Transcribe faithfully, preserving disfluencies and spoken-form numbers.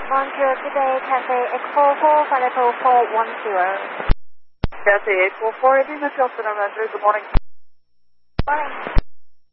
Bonjour, good day, Cathay eight four four, flight level four one zero. Cathay eight four four, Edina Delta November, good morning. Morning.